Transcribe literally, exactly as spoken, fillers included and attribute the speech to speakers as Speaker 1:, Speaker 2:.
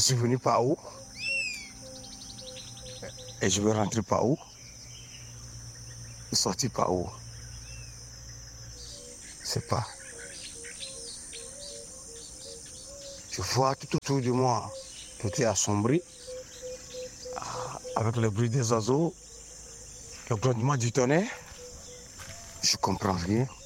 Speaker 1: Je suis venu par où? Et je veux rentrer par où? Et sortir par où? Je sais pas. Je vois tout autour de moi, tout est assombri, avec le bruit des oiseaux, le grondement du tonnerre. Je comprends rien.